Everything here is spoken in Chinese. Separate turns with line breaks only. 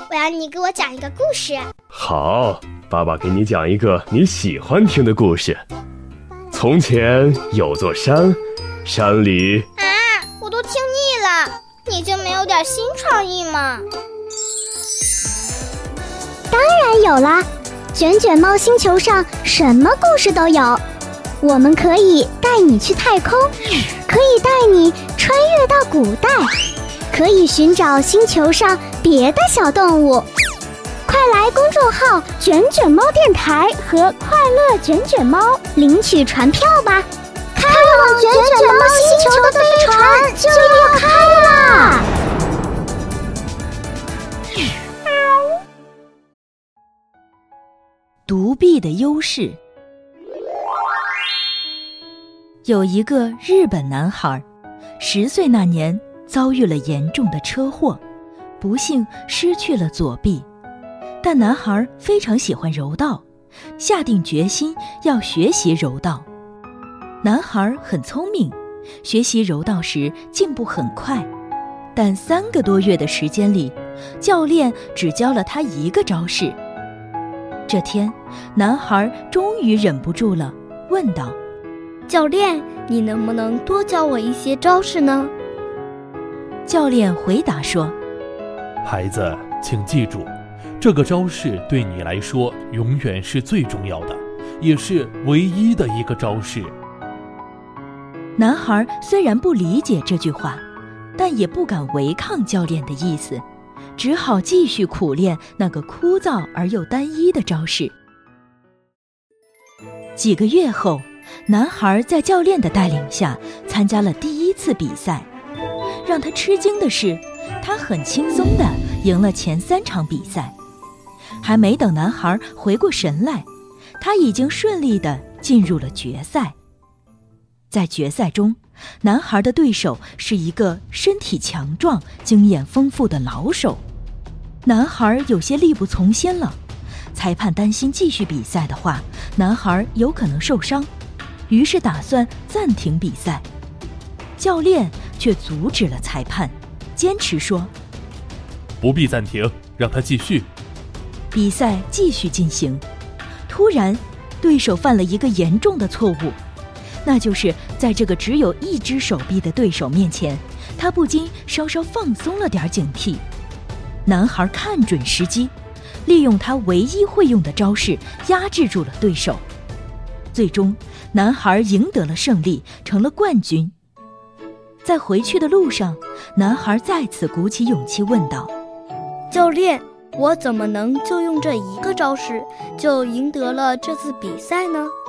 我要你给我讲一个故事。
好，爸爸给你讲一个你喜欢听的故事。从前有座山，山里……
我都听腻了，你就没有点新创意吗？
当然有啦，卷卷猫星球上什么故事都有。我们可以带你去太空，可以带你穿越到古代，可以寻找星球上别的小动物。快来公众号卷卷猫电台和快乐卷卷猫领取船票吧，开往卷卷猫星球的飞船就要开啦！
独臂的优势。有一个日本男孩，10岁那年遭遇了严重的车祸，不幸失去了左臂。但男孩非常喜欢柔道，下定决心要学习柔道。男孩很聪明，学习柔道时进步很快，但3个多月的时间里，教练只教了他1个招式。这天，男孩终于忍不住了，问道：
教练，你能不能多教我一些招式呢？
教练回答说：
孩子，请记住，这个招式对你来说永远是最重要的，也是唯一的一个招式。
男孩虽然不理解这句话，但也不敢违抗教练的意思，只好继续苦练那个枯燥而又单一的招式。几个月后，男孩在教练的带领下参加了第1次比赛。让他吃惊的是，他很轻松地赢了前3场比赛。还没等男孩回过神来，他已经顺利地进入了决赛。在决赛中，男孩的对手是一个身体强壮、经验丰富的老手。男孩有些力不从心了，裁判担心继续比赛的话，男孩有可能受伤，于是打算暂停比赛。教练却阻止了裁判，坚持说：
不必暂停，让他继续。
比赛继续进行。突然，对手犯了一个严重的错误，那就是在这个只有1只手臂的对手面前，他不禁稍稍放松了点警惕。男孩看准时机，利用他唯一会用的招式压制住了对手。最终，男孩赢得了胜利，成了冠军。在回去的路上，男孩再次鼓起勇气问道：
教练，我怎么能就用这1个招式就赢得了这次比赛呢？